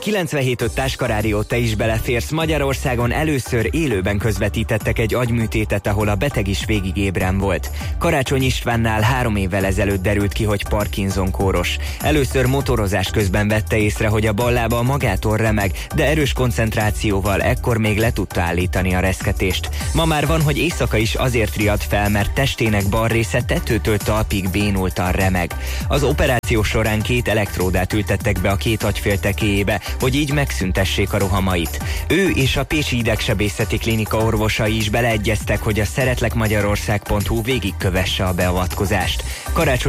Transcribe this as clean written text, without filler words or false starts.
97.5 Táskarádió, te is beleférsz. Magyarországon először élőben közvetítettek egy agyműtétet, ahol a beteg is végig ébren volt. Karácsony Istvánnál 3 évvel ezelőtt derült ki, hogy Parkinson-kóros. Először motorozás közben vette észre, hogy a bal lába magától remeg, de erős koncentrációval ekkor még le tudta állítani a reszketést. Ma már van, hogy éjszaka is azért riad fel, mert testének bal része tetőtől talpig bénultan remeg. Az operáció során 2 elektródát ültettek be a 2 agyféltekéjébe, hogy így megszüntessék a rohamait. Ő és a Pécsi Idegsebészeti Klinika orvosai is beleegyeztek, hogy a szeretlekmagyarország.hu végigkövesse a beavatkozást. Karácsony